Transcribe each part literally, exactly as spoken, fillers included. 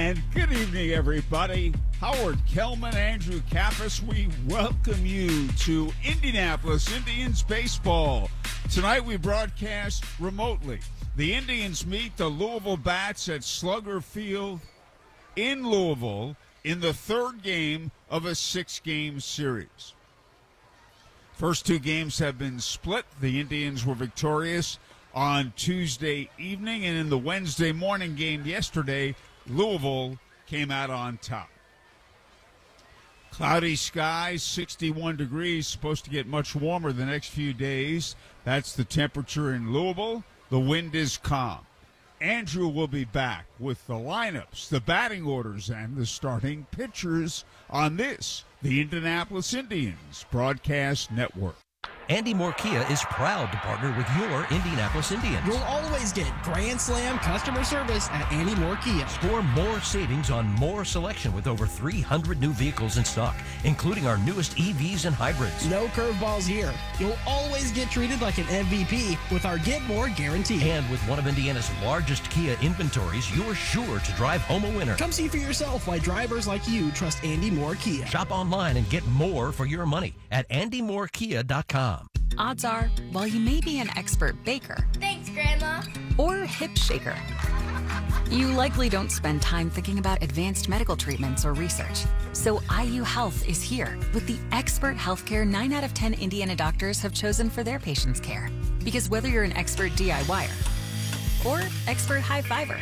And good evening, everybody. Howard Kellman, Andrew Kappas, we welcome you to Indianapolis Indians baseball. Tonight we broadcast remotely. The Indians meet the Louisville Bats at Slugger Field in Louisville in the third game of a six-game series. First two games have been split. The Indians were victorious on Tuesday evening, and in the Wednesday morning game yesterday, Louisville came out on top. Cloudy skies, sixty-one degrees, supposed to get much warmer the next few days. That's the temperature in Louisville. The wind is calm. Andrew will be back with the lineups, the batting orders, and the starting pitchers on this, the Indianapolis Indians Broadcast Network. Andy Moore Kia is proud to partner with your Indianapolis Indians. You'll always get Grand Slam customer service at Andy Moore Kia. Score more savings on more selection with over three hundred new vehicles in stock, including our newest E Vs and hybrids. No curveballs here. You'll always get treated like an M V P with our Get More guarantee. And with one of Indiana's largest Kia inventories, you're sure to drive home a winner. Come see for yourself why drivers like you trust Andy Moore Kia. Shop online and get more for your money at andy moore kia dot com. Odds are, while you may be an expert baker, thanks, Grandma, or hip shaker, you likely don't spend time thinking about advanced medical treatments or research. So I U Health is here with the expert healthcare nine out of ten Indiana doctors have chosen for their patients' care. Because whether you're an expert DIYer or expert high fiber,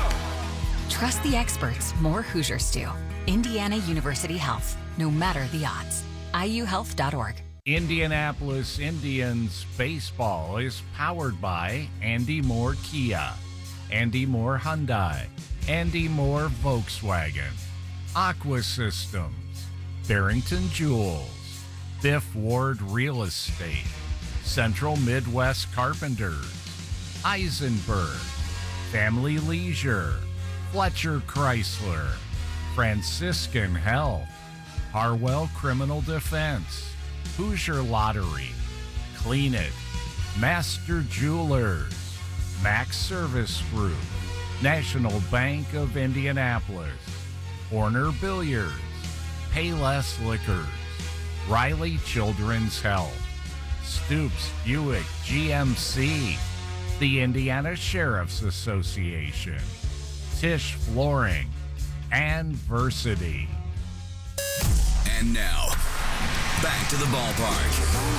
trust the experts more Hoosiers do. Indiana University Health, no matter the odds. I U health dot org. Indianapolis Indians baseball is powered by Andy Moore Kia, Andy Moore Hyundai, Andy Moore Volkswagen, Aqua Systems, Barrington Jewels, Biff Ward Real Estate, Central Midwest Carpenters, Eisenberg, Family Leisure, Fletcher Chrysler, Franciscan Health, Harwell Criminal Defense, Hoosier Lottery, Clean It, Master Jewelers, Max Service Group, National Bank of Indianapolis, Horner Billiards, Payless Liquors, Riley Children's Health, Stoops Buick G M C, the Indiana Sheriff's Association, Tisch Flooring, and Versity. And now, back to the ballpark.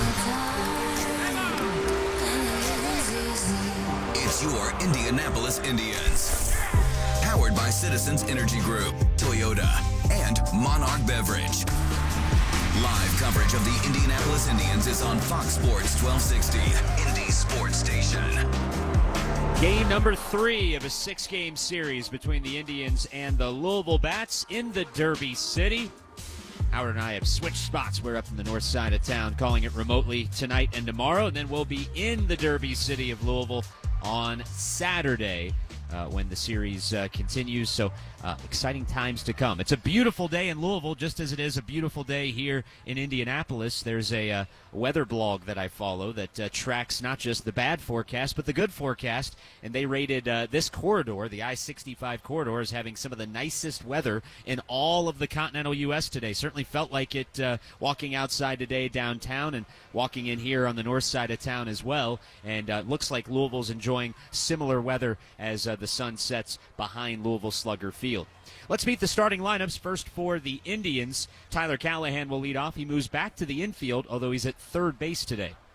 It's your Indianapolis Indians. Powered by Citizens Energy Group, Toyota, and Monarch Beverage. Live coverage of the Indianapolis Indians is on Fox Sports twelve sixty, Indy Sports Station. Game number three of a six-game series between the Indians and the Louisville Bats in the Derby City. Howard and I have switched spots. We're up in the north side of town calling it remotely tonight and tomorrow, and then we'll be in the Derby City of Louisville on Saturday uh, when the series uh, continues. So uh, exciting times to come. It's a beautiful day in Louisville, just as it is a beautiful day here in Indianapolis. There's a uh, weather blog that I follow that uh, tracks not just the bad forecast, but the good forecast, and they rated uh, this corridor, the I sixty-five corridor, as having some of the nicest weather in all of the continental U S today. Certainly felt like it uh, walking outside today downtown and walking in here on the north side of town as well, and uh, looks like Louisville's enjoying similar weather as uh, the sun sets behind Louisville Slugger Field. Let's meet the starting lineups. First for the Indians, Tyler Callahan will lead off. He moves back to the infield, although he's at third base today.